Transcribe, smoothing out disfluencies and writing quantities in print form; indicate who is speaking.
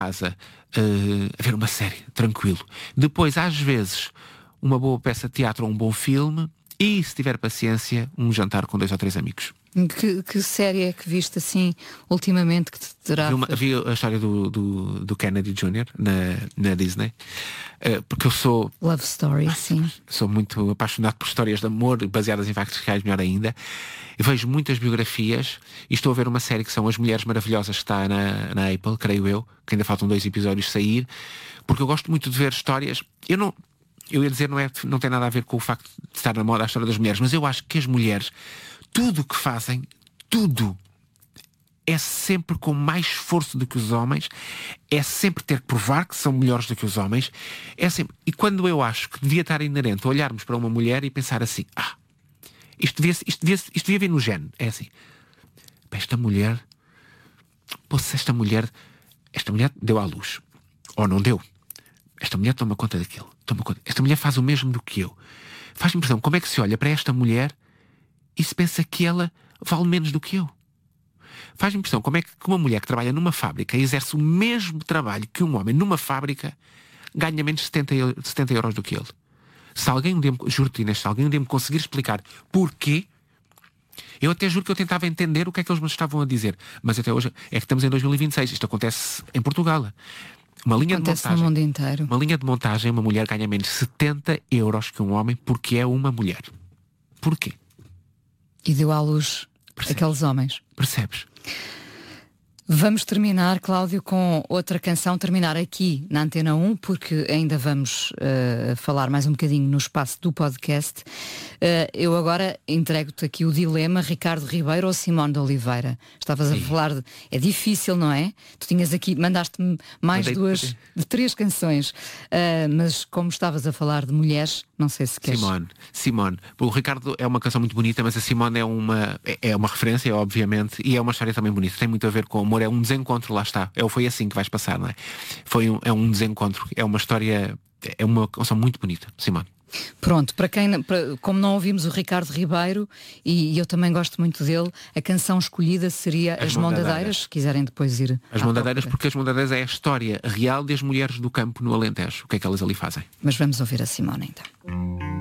Speaker 1: casa a ver uma série, tranquilo. Depois, às vezes, uma boa peça de teatro ou um bom filme e, se tiver paciência, um jantar com 2 ou 3 amigos.
Speaker 2: Que série é que viste assim ultimamente que te terá...
Speaker 1: Vi a história do Kennedy Jr. na Disney, porque eu sou...
Speaker 2: Love Story, sim.
Speaker 1: Sou muito apaixonado por histórias de amor baseadas em factos reais, melhor ainda. Eu vejo muitas biografias e estou a ver uma série que são As Mulheres Maravilhosas, que está na Apple, creio eu, que ainda faltam 2 episódios sair, porque eu gosto muito de ver histórias. Eu ia dizer, não tem nada a ver com o facto de estar na moda a história das mulheres, mas eu acho que as mulheres, tudo o que fazem, tudo, é sempre com mais esforço do que os homens, é sempre ter que provar que são melhores do que os homens, é sempre... E quando eu acho que devia estar inerente olharmos para uma mulher e pensar assim, isto devia vir no gene, é assim, esta mulher deu à luz, ou não deu, esta mulher toma conta daquilo, esta mulher faz o mesmo do que eu. Faz-me impressão, como é que se olha para esta mulher e se pensa que ela vale menos do que eu? Faz-me impressão, como é que uma mulher que trabalha numa fábrica e exerce o mesmo trabalho que um homem numa fábrica ganha menos de 70 euros do que ele? Se alguém um dia, juro-te, Inês, se alguém um dia me conseguir explicar porquê, eu até juro que eu tentava entender o que é que eles me estavam a dizer. Mas até hoje, é que estamos em 2026, isto acontece em Portugal.
Speaker 2: Acontece no mundo inteiro.
Speaker 1: Uma linha de montagem, uma mulher ganha menos de 70 euros que um homem porque é uma mulher. Porquê?
Speaker 2: E deu à luz aqueles homens.
Speaker 1: Percebes?
Speaker 2: Vamos terminar, Cláudio, com outra canção, terminar aqui na Antena 1, porque ainda vamos falar mais um bocadinho no espaço do podcast. Eu agora entrego-te aqui o dilema, Ricardo Ribeiro ou Simone de Oliveira. Estavas a falar de... É difícil, não é? Tu tinhas aqui, mandaste-me mais de 3 canções, mas como estavas a falar de mulheres, não sei se queres...
Speaker 1: Simone. O Ricardo é uma canção muito bonita, mas a Simone é uma referência, obviamente, e é uma história também bonita. Tem muito a ver com amor, é um desencontro, lá está. Foi assim que vais passar, não é? É um desencontro, é uma história, é uma canção muito bonita, Simone.
Speaker 2: Pronto, como não ouvimos o Ricardo Ribeiro, e eu também gosto muito dele, a canção escolhida seria As Mondadeiras, se quiserem depois ir.
Speaker 1: As Mondadeiras, porque As Mondadeiras é a história real das mulheres do campo no Alentejo. O que é que elas ali fazem?
Speaker 2: Mas vamos ouvir a Simone então.